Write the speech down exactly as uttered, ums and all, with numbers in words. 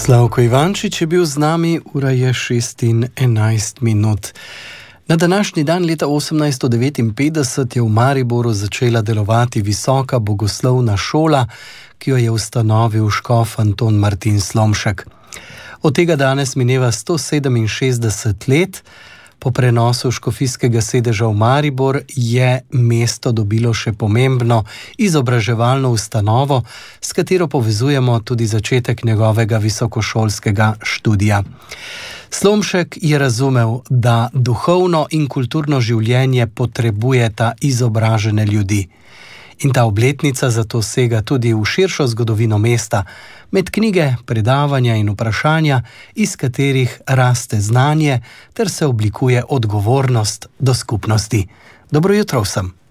Slavko Ivančič je bil z nami, ura je šest in enajst minut. Na današnji dan leta osemnajststo devetinpetdeset je v Mariboru začela delovati visoka bogoslovna šola, ki jo je ustanovil škof Anton Martin Slomšek. Od tega danes mineva sto sedeminšestdeset let. Po prenosu škofijskega sedeža v Maribor je mesto dobilo še pomembno izobraževalno ustanovo, s katero povezujemo tudi začetek njegovega visokošolskega študija. Slomšek je razumel, da duhovno in kulturno življenje potrebujeta izobražene ljudi. In ta obletnica zato sega tudi v širšo zgodovino mesta, med knjige, predavanja in vprašanja, iz katerih raste znanje ter se oblikuje odgovornost do skupnosti. Dobro jutro vsem.